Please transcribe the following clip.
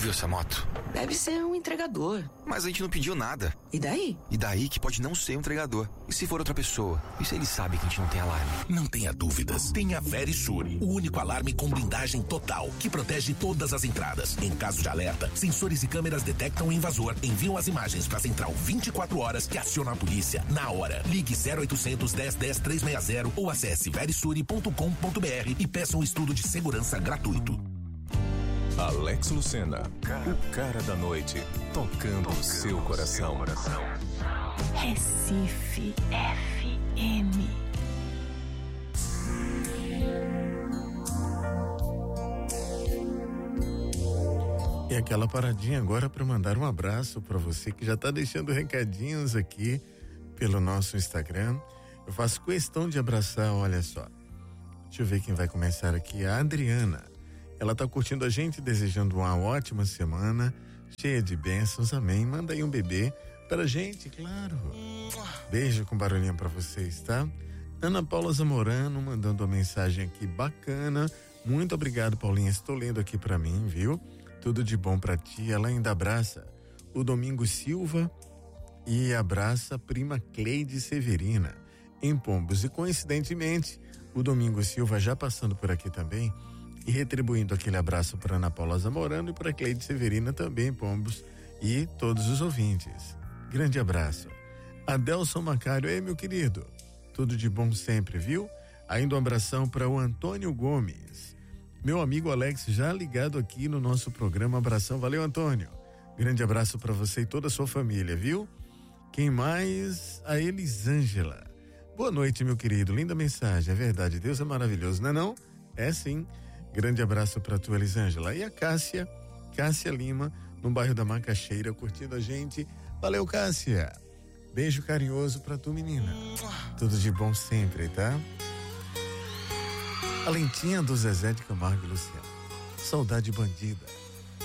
viu essa moto? Deve ser um entregador. Mas a gente não pediu nada. E daí? E daí que pode não ser um entregador. E se for outra pessoa? E se ele sabe que a gente não tem alarme? Não tenha dúvidas. Tenha a Verisure, o único alarme com blindagem total, que protege todas as entradas. Em caso de alerta, sensores e câmeras detectam o invasor, enviam as imagens para a central 24 horas que aciona a polícia na hora. Ligue 0800 10 10 360 ou acesse verisure.com.br e peça um estudo de segurança gratuito. Alex Lucena, o cara da noite, tocando o seu coração. Recife FM. E aquela paradinha agora para mandar um abraço para você que já tá deixando recadinhos aqui pelo nosso Instagram. Eu faço questão de abraçar, olha só. Deixa eu ver quem vai começar aqui, a Adriana. Ela tá curtindo a gente, desejando uma ótima semana, cheia de bênçãos, amém. Manda aí um bebê pra gente, claro. Beijo com barulhinho pra vocês, tá? Ana Paula Zamorano mandando uma mensagem aqui bacana. Muito obrigado, Paulinha, estou lendo aqui pra mim, viu? Tudo de bom pra ti. Ela ainda abraça o Domingos Silva e abraça a prima Cleide Severina em Pombos. E coincidentemente, o Domingos Silva já passando por aqui também e retribuindo aquele abraço para Ana Paula Zamorano e para Cleide Severina também, Pombos, e todos os ouvintes. Grande abraço. Adelson Macário, ei meu querido, tudo de bom sempre, viu? Ainda um abração para o Antônio Gomes. Meu amigo Alex já ligado aqui no nosso programa, abração, valeu Antônio. Grande abraço para você e toda a sua família, viu? Quem mais? A Elisângela. Boa noite, meu querido, linda mensagem, é verdade, Deus é maravilhoso, não é não? É sim. Grande abraço para tu, Elisângela. E a Cássia Lima, no bairro da Macaxeira, curtindo a gente. Valeu, Cássia. Beijo carinhoso pra tu, menina. Tudo de bom sempre, tá? A lentinha do Zezé de Camargo e Luciano. Saudade bandida.